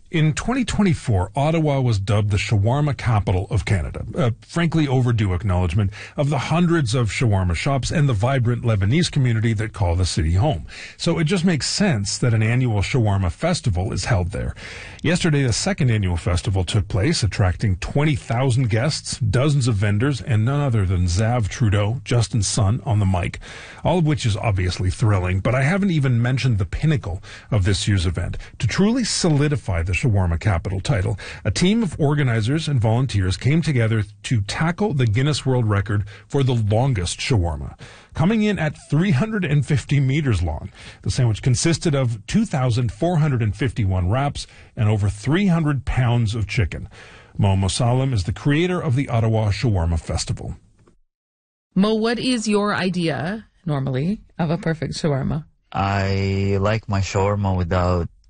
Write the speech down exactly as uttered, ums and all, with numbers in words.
In twenty twenty-four, Ottawa was dubbed the shawarma capital of Canada, a frankly overdue acknowledgement of the hundreds of shawarma shops and the vibrant Lebanese community that call the city home. So it just makes sense that an annual shawarma festival is held there. Yesterday, the second annual festival took place, attracting twenty thousand guests, dozens of vendors, and none other than Zav Trudeau, Justin's son, on the mic, all of which is obviously thrilling, but I haven't even mentioned the pinnacle of this year's event. To truly solidify the shawarma capital title, a team of organizers and volunteers came together to tackle the Guinness World Record for the longest shawarma. Coming in at three hundred fifty meters long, the sandwich consisted of two thousand four hundred fifty-one wraps and over three hundred pounds of chicken. Mo Mosalem is the creator of the Ottawa Shawarma Festival. Mo, what is your idea, normally, of a perfect shawarma? I like my shawarma without